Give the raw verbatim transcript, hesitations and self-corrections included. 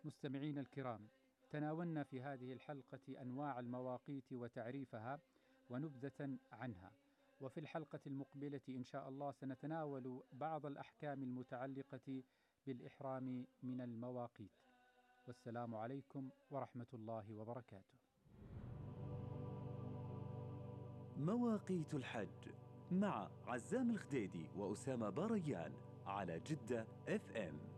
مستمعين الكرام، تناولنا في هذه الحلقة أنواع المواقيت وتعريفها ونبذة عنها، وفي الحلقة المقبلة إن شاء الله سنتناول بعض الأحكام المتعلقة بالإحرام من المواقيت. والسلام عليكم ورحمة الله وبركاته. مواقيت الحج مع عزام الخديدي وأسامة باريان على جدة اف ام.